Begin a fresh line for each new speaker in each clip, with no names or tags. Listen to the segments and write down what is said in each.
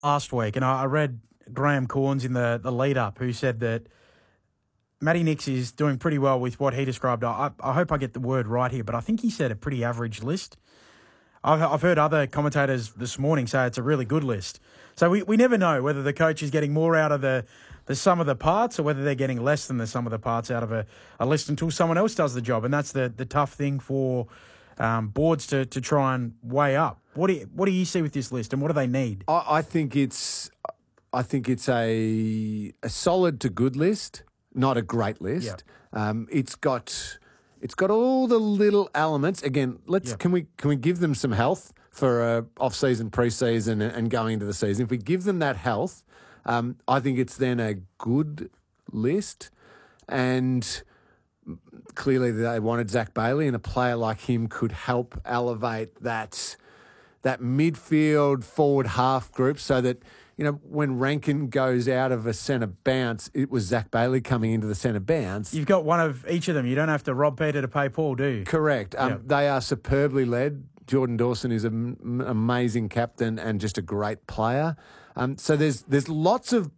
last week, and I read Graham Corns in the lead-up, who said that Matty Nicks is doing pretty well with what he described. I hope I get the word right here, but I think he said a pretty average list. I've heard other commentators this morning say it's a really good list. So we never know whether the coach is getting more out of the sum of the parts or whether they're getting less than the sum of the parts out of a list until someone else does the job. And that's the tough thing for boards to try and weigh up. What do you see with this list, and what do they need?
I think it's a solid to good list, not a great list. Yep. It's got all the little elements. Again, can we give them some health for off-season, pre-season, and going into the season? If we give them that health, I think it's then a good list. And clearly they wanted Zach Bailey, and a player like him could help elevate that midfield forward half group so that, when Rankin goes out of a centre bounce, it was Zach Bailey coming into the centre bounce.
You've got one of each of them. You don't have to rob Peter to pay Paul, do you?
Correct. They are superbly led. Jordan Dawson is an amazing captain and just a great player. So there's lots of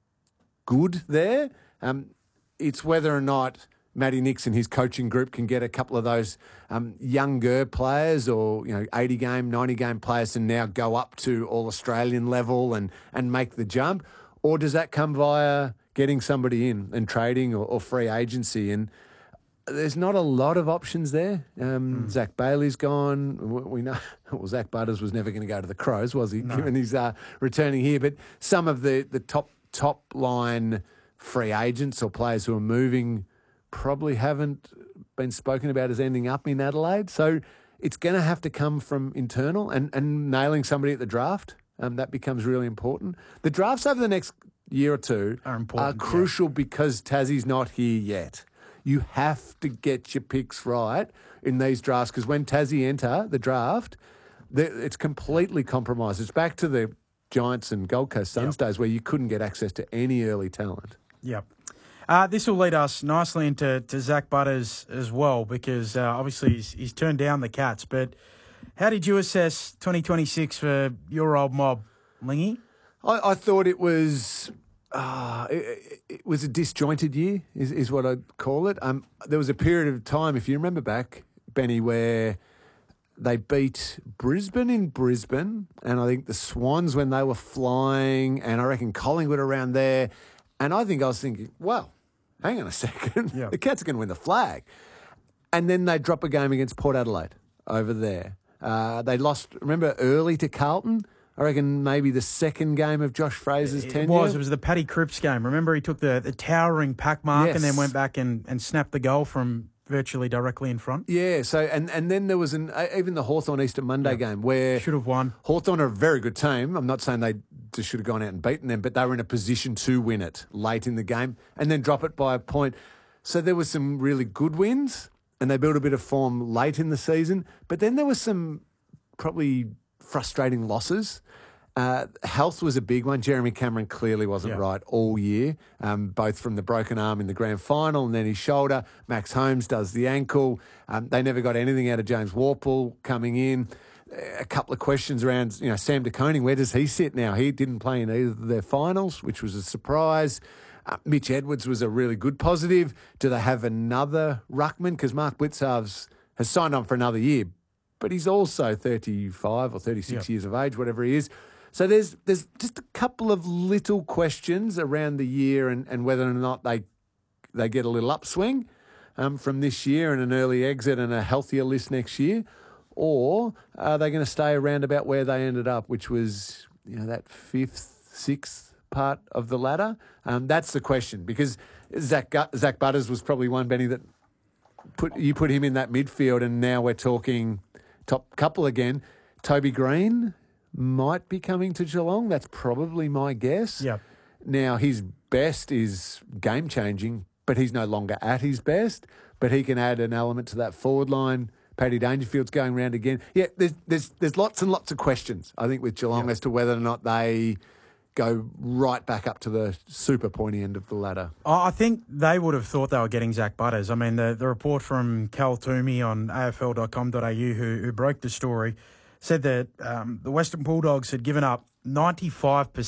good there. It's whether or not Matty Nicks and his coaching group can get a couple of those younger players or 80-game, 90-game players and now go up to All-Australian level and make the jump. Or does that come via getting somebody in and trading or free agency? And there's not a lot of options there. Zach Bailey's gone. We know Zach Butters was never going to go to the Crows, was he? No. Given he's returning here. But some of the top line free agents or players who are moving probably haven't been spoken about as ending up in Adelaide. So it's going to have to come from internal and nailing somebody at the draft. That becomes really important. The drafts over the next year or two are crucial because Tassie's not here yet. You have to get your picks right in these drafts because when Tassie enter the draft, it's completely compromised. It's back to the Giants and Gold Coast Suns days where you couldn't get access to any early talent.
Yep. This will lead us nicely into Zach Butters as well because obviously he's turned down the Cats. But how did you assess 2026 for your old mob, Lingy?
I thought it was it was a disjointed year is what I'd call it. There was a period of time, if you remember back, Benny, where they beat Brisbane in Brisbane and I think the Swans when they were flying and I reckon Collingwood around there. And I was thinking, well, hang on a second. Yeah. The Cats are going to win the flag. And then they drop a game against Port Adelaide over there. They lost, remember, early to Carlton? I reckon maybe the second game of Josh Fraser's tenure.
It was the Paddy Cripps game. Remember he took the towering pack mark and then went back and snapped the goal from virtually directly in front.
Yeah, so and then there was even the Hawthorn Easter Monday game where
should have won.
Hawthorn are a very good team. I'm not saying they just should have gone out and beaten them, but they were in a position to win it late in the game and then drop it by a point. So there was some really good wins and they built a bit of form late in the season, but then there was some probably frustrating losses. Health was a big one. Jeremy Cameron clearly wasn't right all year, both from the broken arm in the grand final and then his shoulder. Max Holmes does the ankle. They never got anything out of James Worpel coming in. A couple of questions around, Sam De Koning, where does he sit now? He didn't play in either of their finals, which was a surprise. Mitch Edwards was a really good positive. Do they have another ruckman? Because Mark Blitzarves has signed on for another year, but he's also 35 or 36 years of age, whatever he is. So there's just a couple of little questions around the year and whether or not they get a little upswing from this year and an early exit and a healthier list next year, or are they going to stay around about where they ended up, which was that fifth, sixth part of the ladder? That's the question because Zach Butters was probably one, Benny, that put him in that midfield, and now we're talking top couple again. Toby Green might be coming to Geelong. That's probably my guess.
Yep.
Now, his best is game-changing, but he's no longer at his best. But he can add an element to that forward line. Paddy Dangerfield's going round again. Yeah, there's lots and lots of questions, I think, with Geelong as to whether or not they go right back up to the super pointy end of the ladder.
I think they would have thought they were getting Zach Butters. I mean, the report from Cal Toomey on afl.com.au who broke the story said that the Western Bulldogs had given up 95%